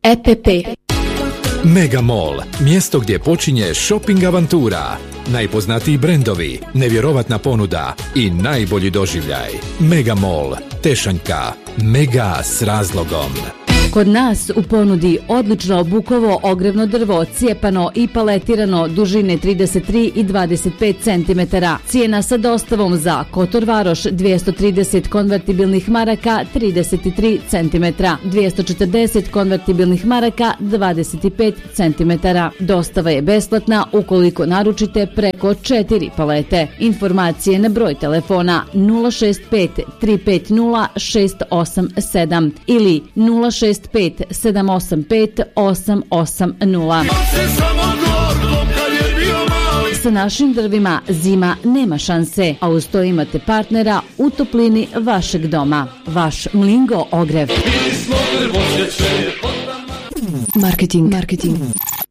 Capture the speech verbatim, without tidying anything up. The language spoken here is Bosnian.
E P P. Mega Mall, mjesto gdje počinje shopping avantura. Najpoznatiji brendovi, nevjerovatna ponuda i najbolji doživljaj. Mega Mall, Tešanjka, mega s razlogom. Kod nas u ponudi odlično bukovo ogrevno drvo, cijepano i paletirano dužine trideset tri i dvadeset pet centimetara. Cijena sa dostavom za Kotor Varoš dvjesto trideset konvertibilnih maraka trideset tri centimetra, dvjesto četrdeset konvertibilnih maraka dvadeset pet centimetara. Dostava je besplatna ukoliko naručite preko četiri palete. Informacije na broj telefona nula šest pet tri pet nula šest osam sedam ili nula šest pet sedam osam pet osam osam nula. Sa našim drvima zima nema šanse, a uz to imate partnera u toplini vašeg doma. Vaš Mlingo ogrev. Marketing. Marketing.